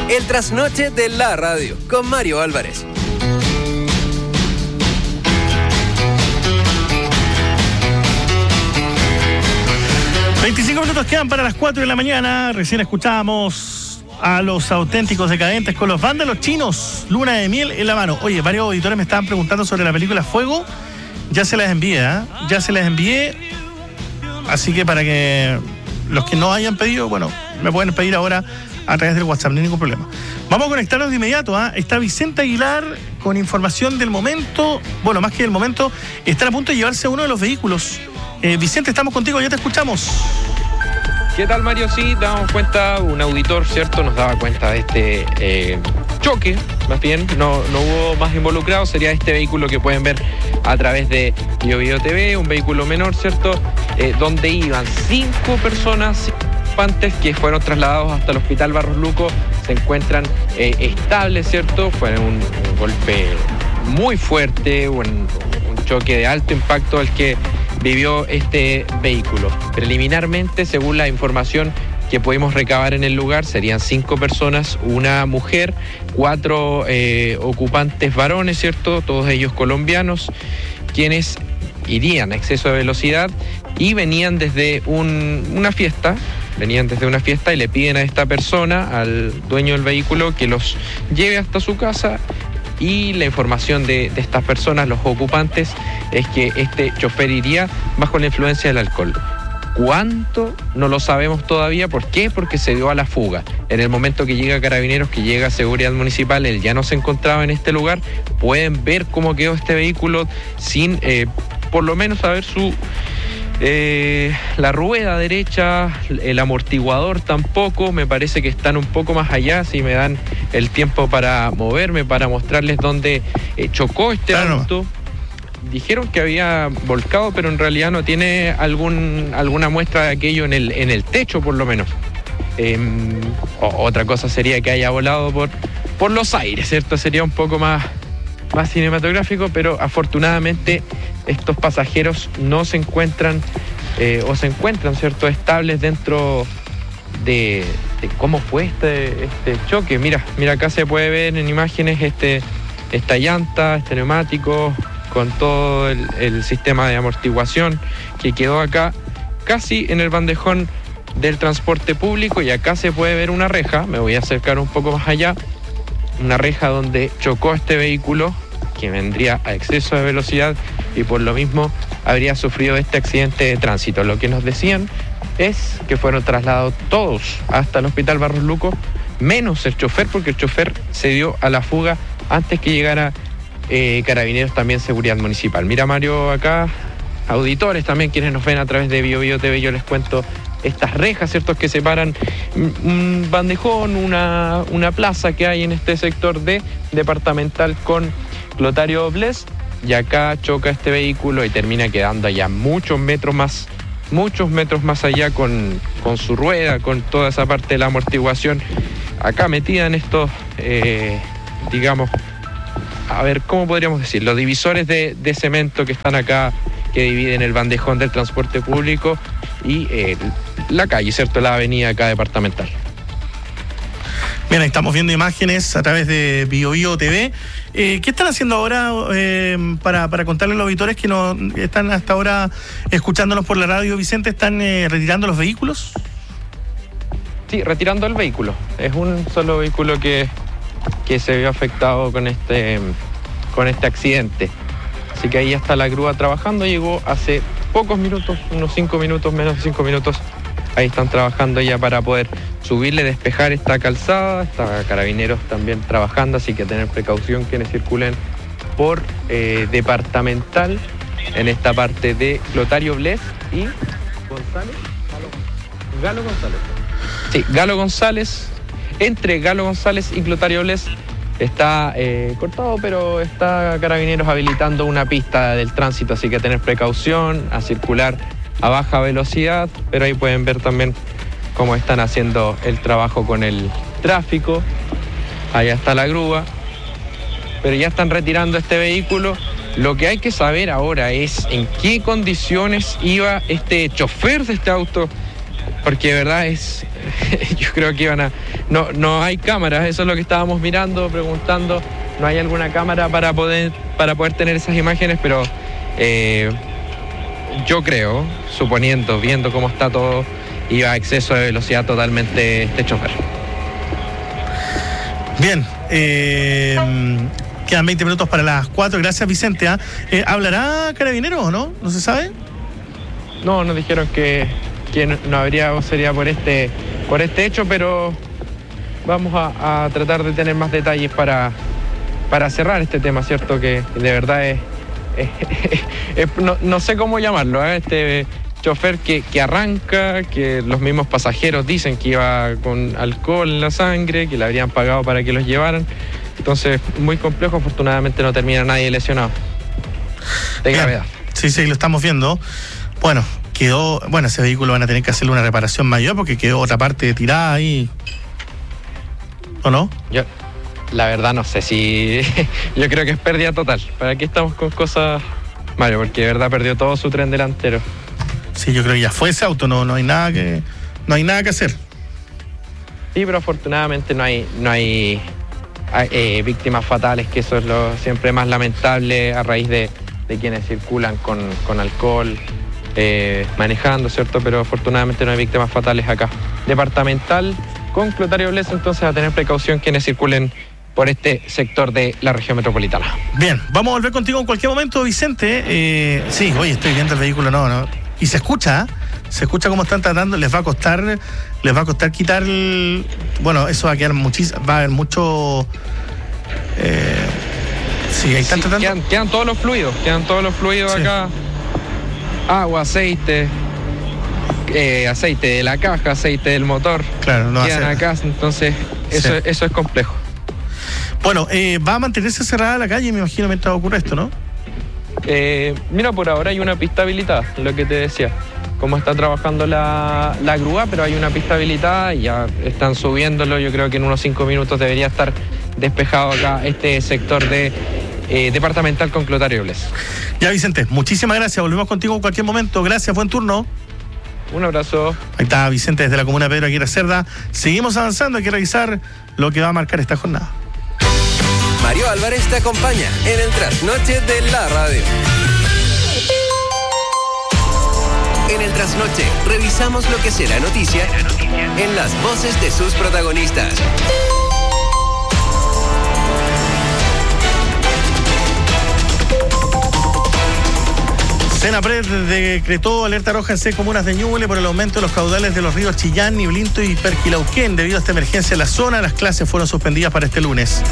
El trasnoche de la radio con Mario Álvarez. ...25 minutos quedan para las 4 de la mañana... ...recién escuchábamos a los auténticos decadentes... ...con los vándalos chinos... ...Luna de miel en la mano... Oye, varios auditores me estaban preguntando sobre la película Fuego... ...ya se las envié, Ya se las envié... ...así que para que... ...los que no hayan pedido... ...bueno, me pueden pedir ahora... ...a través del WhatsApp, no hay ningún problema... ...vamos a conectarnos de inmediato, Está Vicente Aguilar... ...con información del momento... ...bueno, más que del momento... ...están a punto de llevarse uno de los vehículos... Vicente, estamos contigo, ya te escuchamos. ¿Qué tal, Mario? Sí, damos cuenta, un auditor, ¿cierto? Nos daba cuenta de este choque, más bien, no hubo más involucrados, sería este vehículo que pueden ver a través de BioBio TV, un vehículo menor, ¿cierto? Donde iban 5 personas que fueron trasladados hasta el Hospital Barros Luco, se encuentran estables, ¿cierto? Fue un golpe muy fuerte, un choque de alto impacto el que vivió este vehículo. Preliminarmente, según la información que pudimos recabar en el lugar, serían 5 personas, una mujer, 4 ocupantes varones, ¿cierto? Todos ellos colombianos, quienes irían a exceso de velocidad y venían desde una fiesta. Y le piden a esta persona, al dueño del vehículo, que los lleve hasta su casa. Y la información de estas personas, los ocupantes, es que este chofer iría bajo la influencia del alcohol. ¿Cuánto? No lo sabemos todavía. ¿Por qué? Porque se dio a la fuga. En el momento que llega Carabineros, que llega Seguridad Municipal, él ya no se encontraba en este lugar. Pueden ver cómo quedó este vehículo sin, por lo menos, saber la rueda derecha, el amortiguador tampoco. Me parece que están un poco más allá, si me dan el tiempo para moverme, para mostrarles dónde chocó este auto. Dijeron que había volcado, pero en realidad no tiene alguna muestra de aquello en el techo, por lo menos. Otra cosa sería que haya volado por los aires, ¿cierto? Sería un poco más cinematográfico, pero afortunadamente estos pasajeros no se encuentran se encuentran, ¿cierto?, estables dentro de cómo fue este choque. Mira, acá se puede ver en imágenes esta llanta, este neumático, con todo el sistema de amortiguación que quedó acá, casi en el bandejón del transporte público, y acá se puede ver una reja. Me voy a acercar un poco más allá. Una reja donde chocó este vehículo que vendría a exceso de velocidad y por lo mismo habría sufrido este accidente de tránsito. Lo que nos decían es que fueron trasladados todos hasta el Hospital Barros Luco, menos el chofer, porque el chofer se dio a la fuga antes que llegara Carabineros, también Seguridad Municipal. Mira, Mario, acá, auditores también, quienes nos ven a través de BioBio TV, yo les cuento estas rejas, ¿cierto?, que separan un bandejón, una plaza que hay en este sector de Departamental con Clotario Bles, y acá choca este vehículo y termina quedando allá muchos metros más allá con su rueda, con toda esa parte de la amortiguación acá metida en estos, digamos, a ver, ¿cómo podríamos decir? Los divisores de cemento que están acá, que dividen el bandejón del transporte público y la calle, ¿cierto?, la avenida acá Departamental. Bien, estamos viendo imágenes a través de BioBio TV. ¿Qué están haciendo ahora para contarles a los auditores que no están hasta ahora escuchándonos por la radio, Vicente? ¿Están retirando los vehículos? Sí, retirando el vehículo. Es un solo vehículo que se vio afectado con este accidente. Así que ahí está la grúa trabajando. Llegó hace pocos minutos, unos 5 minutos, menos de 5 minutos. Ahí están trabajando ya para poder subirle, despejar esta calzada. Está Carabineros también trabajando, así que tener precaución quienes circulen por Departamental en esta parte de Clotario Bles y González. Galo González. Sí, Galo González. Entre Galo González y Clotario Bles está cortado, pero está Carabineros habilitando una pista del tránsito, así que tener precaución a circular a baja velocidad, pero ahí pueden ver también cómo están haciendo el trabajo con el tráfico. Allá está la grúa, pero ya están retirando este vehículo. Lo que hay que saber ahora es en qué condiciones iba este chofer de este auto porque de verdad es, yo creo que no hay cámaras, eso es lo que estábamos mirando, preguntando, no hay alguna cámara para poder tener esas imágenes, pero yo creo, suponiendo, viendo cómo está todo, iba a exceso de velocidad totalmente este chofer. Bien, quedan 20 minutos para las 4, gracias Vicente. ¿Hablará Carabineros o no? ¿No se sabe? No, nos dijeron que no habría sería por este hecho, pero vamos a tratar de tener más detalles para cerrar este tema, ¿cierto? Que de verdad no sé cómo llamarlo, este chofer que arranca, que los mismos pasajeros dicen que iba con alcohol en la sangre, que le habrían pagado para que los llevaran. Entonces, muy complejo, afortunadamente no termina nadie lesionado. De gravedad. Sí, lo estamos viendo. Bueno, ese vehículo van a tener que hacerle una reparación mayor porque quedó otra parte tirada ahí. ¿O no? Yo, la verdad, no sé si... Yo creo que es pérdida total. ¿Para qué estamos con cosas, Mario? Porque de verdad perdió todo su tren delantero. Sí, yo creo que ya fue ese auto, no hay nada que hacer. Sí, pero afortunadamente no hay víctimas fatales, que eso es lo siempre más lamentable a raíz de quienes circulan con alcohol, manejando, ¿cierto? Pero afortunadamente no hay víctimas fatales acá. Departamental con Clotario Bles, entonces a tener precaución quienes circulen por este sector de la región metropolitana. Bien, vamos a volver contigo en cualquier momento, Vicente. Sí, oye, estoy viendo el vehículo, no. Y se escucha cómo están tratando, les va a costar quitar eso va a quedar va a haber mucho. Sí, ahí están tratando. Quedan todos los fluidos sí. Acá. Agua, aceite de la caja, aceite del motor. Claro, no quedan acá, entonces eso es complejo. Bueno, va a mantenerse cerrada la calle, me imagino, mientras ocurre esto, ¿no? Mira, por ahora hay una pista habilitada, lo que te decía. Cómo está trabajando la grúa, pero hay una pista habilitada y ya están subiéndolo. Yo creo que en unos 5 minutos debería estar despejado acá este sector de departamental con Clotario Bles. Ya, Vicente, muchísimas gracias. Volvemos contigo en cualquier momento. Gracias, buen turno. Un abrazo. Ahí está Vicente desde la comuna de Pedro Aguirre Cerda. Seguimos avanzando, hay que revisar lo que va a marcar esta jornada. Mario Álvarez te acompaña en el trasnoche de la radio. En el trasnoche revisamos lo que será noticia en las voces de sus protagonistas. Senapred decretó alerta roja en 6 comunas de Ñuble por el aumento de los caudales de los ríos Chillán, Niblinto y Perquilauquén. Debido a esta emergencia en la zona, las clases fueron suspendidas para este lunes.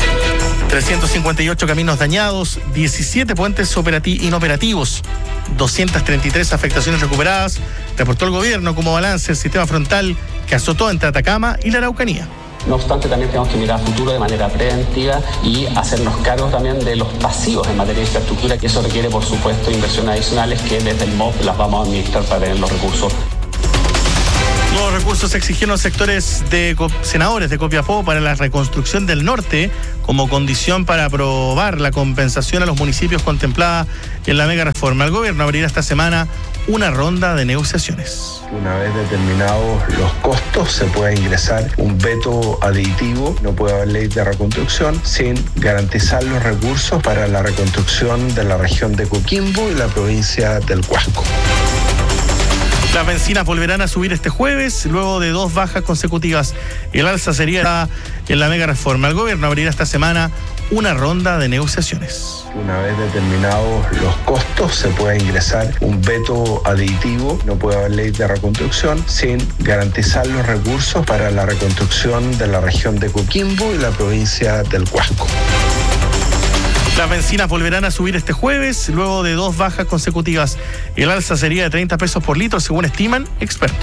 358 caminos dañados, 17 puentes inoperativos, 233 afectaciones recuperadas, reportó el gobierno como balance el sistema frontal que azotó entre Atacama y la Araucanía. No obstante, también tenemos que mirar a futuro de manera preventiva y hacernos cargo también de los pasivos en materia de infraestructura, que eso requiere, por supuesto, inversiones adicionales que desde el MOP las vamos a administrar para tener los recursos. Nuevos recursos exigieron sectores de senadores de Copiapó para la reconstrucción del norte como condición para aprobar la compensación a los municipios contemplada en la mega reforma. El gobierno abrirá esta semana una ronda de negociaciones. Una vez determinados los costos, se puede ingresar un veto aditivo. No puede haber ley de reconstrucción sin garantizar los recursos para la reconstrucción de la región de Coquimbo y la provincia del Huasco. Las bencinas volverán a subir este jueves, luego de 2 bajas consecutivas. El alza sería en la mega reforma. El gobierno abrirá esta semana una ronda de negociaciones. Una vez determinados los costos, se puede ingresar un veto aditivo. No puede haber ley de reconstrucción sin garantizar los recursos para la reconstrucción de la región de Coquimbo y la provincia del Huasco. Las bencinas volverán a subir este jueves, luego de 2 bajas consecutivas. El alza sería de 30 pesos por litro, según estiman expertos.